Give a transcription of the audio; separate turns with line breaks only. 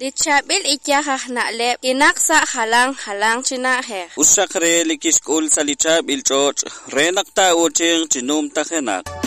Lichabil ikyahah na'leb inaksa halang china he.
Usakre likiskul sa lichabil choch renak ta uching chinum takenak.